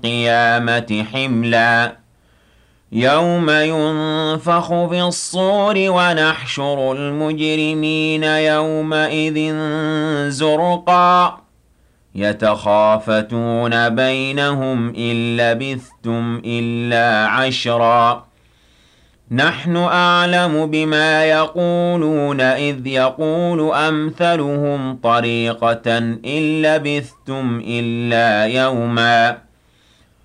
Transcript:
القيامة حملا يوم ينفخ في الصور ونحشر المجرمين يومئذ زرقا يتخافتون بينهم إن لبثتم إلا عشرا نحن أعلم بما يقولون إذ يقول أمثلهم طريقة إن لبثتم إلا يوما